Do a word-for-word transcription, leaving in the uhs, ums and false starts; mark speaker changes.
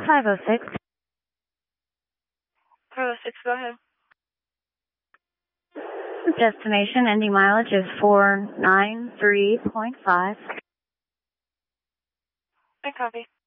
Speaker 1: five oh six.
Speaker 2: five oh six, go ahead.
Speaker 1: Destination ending mileage is four nine three point five.
Speaker 2: I copy.